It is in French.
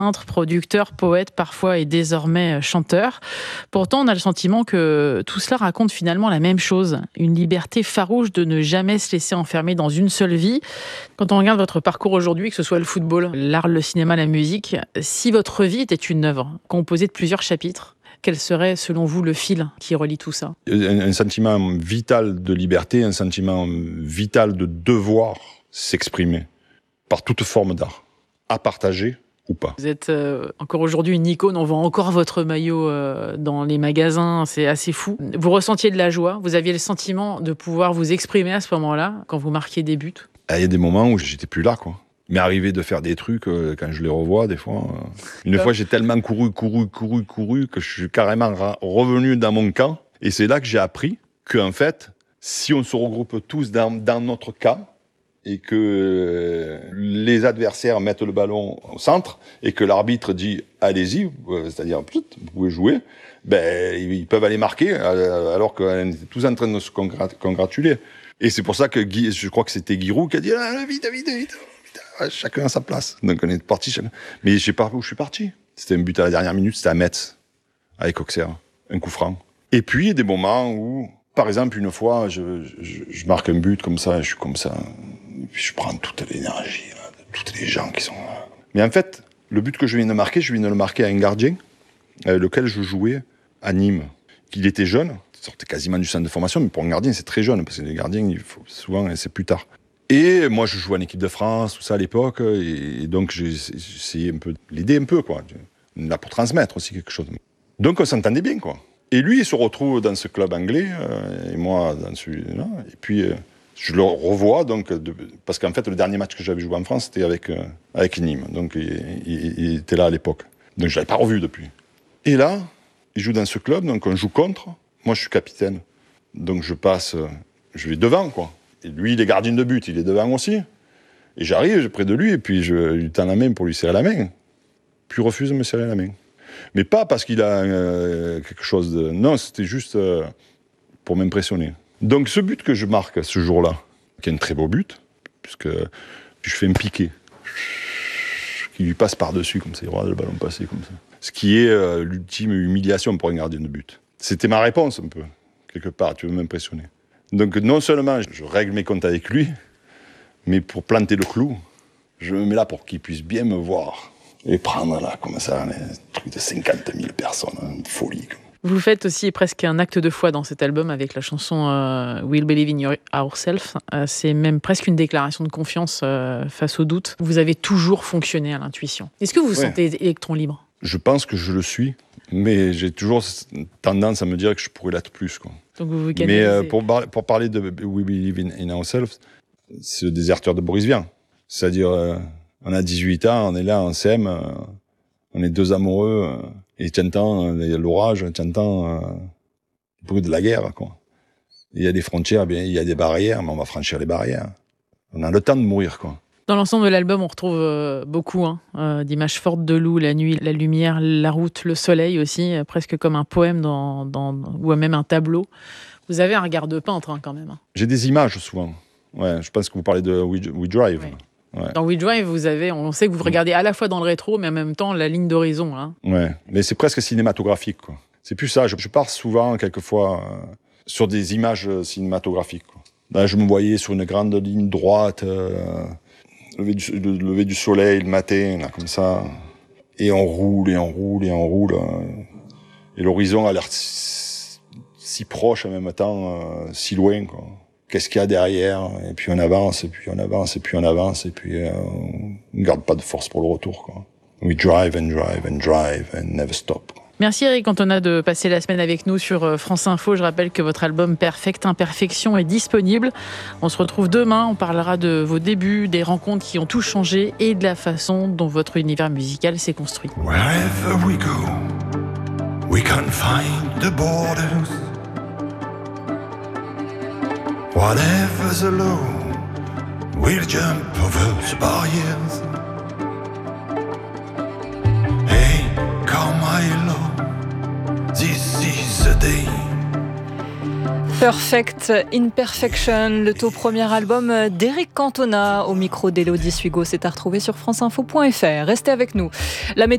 peintre, producteur, poète parfois et désormais chanteur. Pourtant, on a le sentiment que tout cela raconte finalement la même chose. Une liberté farouche de ne jamais se laisser enfermer dans une seule vie. Quand on regarde votre parcours aujourd'hui, que ce soit le football, l'art, le cinéma, la musique, si votre vie était une œuvre composée de plusieurs chapitres, quel serait, selon vous, le fil qui relie tout ça ? Un sentiment vital de liberté, un sentiment vital de devoir s'exprimer par toute forme d'art, à partager ou pas. Vous êtes encore aujourd'hui une icône, on vend encore votre maillot dans les magasins, c'est assez fou. Vous ressentiez de la joie, vous aviez le sentiment de pouvoir vous exprimer à ce moment-là, quand vous marquiez des buts ? Il y a des moments où j'étais plus là, quoi. Il m'est arrivé de faire des trucs, quand je les revois, des fois. Une fois, j'ai tellement couru, que je suis carrément revenu dans mon camp. Et c'est là que j'ai appris qu'en fait, si on se regroupe tous dans notre camp, et que les adversaires mettent le ballon au centre, et que l'arbitre dit « allez-y », c'est-à-dire « vous pouvez jouer », ils peuvent aller marquer, alors qu'on était tous en train de se congratuler. Et c'est pour ça que je crois que c'était Giroud qui a dit « vite ». Chacun à sa place. Donc on est parti chacun. Mais je sais pas où je suis parti. C'était un but à la dernière minute, c'était à Metz, avec Auxerre, un coup franc. Et puis, il y a des moments où, par exemple, une fois, je marque un but comme ça, et je suis comme ça, et puis je prends toute l'énergie, là, de toutes les gens qui sont là. Mais en fait, le but que je viens de marquer, je viens de le marquer à un gardien, avec lequel je jouais à Nîmes. Il était jeune, il sortait quasiment du centre de formation, mais pour un gardien, c'est très jeune, parce que les gardiens, souvent, c'est plus tard. Et moi, je jouais en équipe de France, tout ça à l'époque, et donc j'ai essayé un peu de l'aider un peu, quoi. Là pour transmettre aussi quelque chose. Donc on s'entendait bien, quoi. Et lui, il se retrouve dans ce club anglais, et moi dans celui-là. Et puis je le revois, donc, parce qu'en fait, le dernier match que j'avais joué en France, c'était avec Nîmes. Donc il était là à l'époque. Donc je l'avais pas revu depuis. Et là, il joue dans ce club, donc on joue contre. Moi, je suis capitaine. Donc je vais devant, quoi. Et lui, il est gardien de but, il est devant aussi. Et j'arrive près de lui, et puis je lui tends la main pour lui serrer la main. Puis il refuse de me serrer la main. Mais pas parce qu'il a quelque chose de... Non, c'était juste pour m'impressionner. Donc ce but que je marque ce jour-là, qui est un très beau but, puisque je fais un piqué, qui lui passe par-dessus, comme ça, il regarde le ballon passer comme ça. Ce qui est l'ultime humiliation pour un gardien de but. C'était ma réponse, un peu, quelque part, tu veux m'impressionner. Donc non seulement je règle mes comptes avec lui, mais pour planter le clou, je me mets là pour qu'il puisse bien me voir. Et prendre là, comme ça, un truc de 50 000 personnes, une folie. Vous faites aussi presque un acte de foi dans cet album avec la chanson We'll Believe in Ourselves. C'est même presque une déclaration de confiance face au doute. Vous avez toujours fonctionné à l'intuition. Est-ce que vous vous sentez électron libre ? Je pense que je le suis, mais j'ai toujours tendance à me dire que je pourrais l'être plus, quoi. Donc vous canalisez. Mais pour parler de We Believe in Ourselves, c'est le déserteur de Boris Vian. C'est-à-dire, on a 18 ans, on est là, on s'aime, on est deux amoureux, et tu entends l'orage, tu entends le bruit de la guerre, quoi. Il y a des frontières, bien, il y a des barrières, mais on va franchir les barrières. On a le temps de mourir, quoi. Dans l'ensemble de l'album, on retrouve beaucoup d'images fortes de loup, la nuit, la lumière, la route, le soleil aussi, presque comme un poème ou même un tableau. Vous avez un regard de peintre quand même. J'ai des images souvent. Ouais, je pense que vous parlez de We Drive. Ouais. Ouais. Dans We Drive, on sait que vous regardez à la fois dans le rétro, mais en même temps la ligne d'horizon. Hein. Ouais, mais c'est presque cinématographique, quoi. C'est plus ça. Je pars souvent, quelquefois, sur des images cinématographiques, quoi. Là, je me voyais sur une grande ligne droite, lever du soleil le matin, là, comme ça. Et on roule, et on roule, et on roule. Et l'horizon a l'air si proche en même temps, si loin, quoi. Qu'est-ce qu'il y a derrière? Et puis on avance, et puis on avance, et puis on avance, et puis on ne garde pas de force pour le retour, quoi. We drive and drive and drive and never stop. Merci Eric Cantona de passer la semaine avec nous sur France Info. Je rappelle que votre album Perfect Imperfection est disponible. On se retrouve demain, on parlera de vos débuts, des rencontres qui ont tout changé et de la façon dont votre univers musical s'est construit. Wherever we go, we can find the borders. Whatever's low, we'll jump over the barriers. Hey, come my love, this is the day. Perfect Imperfection, le tout premier album d'Eric Cantona au micro d'Élodie Suigo. C'est à retrouver sur franceinfo.fr. Restez avec nous. La